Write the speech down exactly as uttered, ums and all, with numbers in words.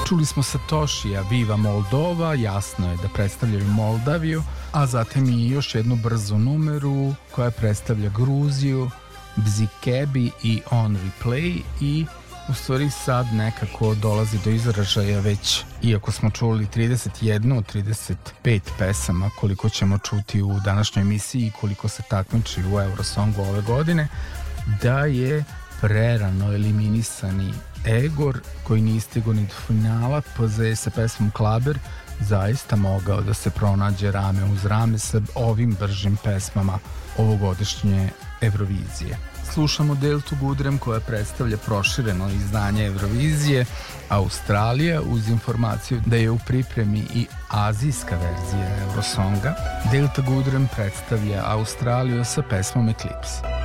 Čuli smo Satoshija, Viva Moldova, jasno je da predstavljaju Moldaviju, a zatim i još jednu brzu numeru koja predstavlja Gruziju, Bzikebi i On Replay, i u stvari sad nekako dolazi do izražaja već, iako smo čuli trideset jedan od trideset pet pesama koliko ćemo čuti u današnjoj emisiji i koliko se takmiči u Eurosongu ove godine, da je prerano eliminisani Egor, koji nije stigo ni do finala, pa je sa pesmom Klaber zaista mogao da se pronađe rame uz rame sa ovim bržim pesmama ovogodišnje Eurovizije. Slušamo Deltu Gudrem koja predstavlja prošireno izdanje Eurovizije Australija, uz informaciju da je u pripremi i azijska verzija Eurosonga. Delta Gudrem predstavlja Australiju sa pesmom Eclipse.